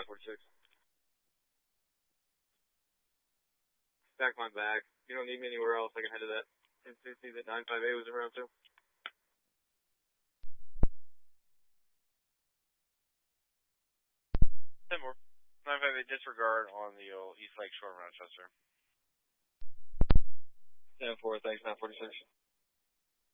946. Back my bag. You don't need me anywhere else. I can head to that 1050 that 958 was around to. 10-4. 958 disregard on the old East Lake Shore, Rochester. 10-4, thanks, 946.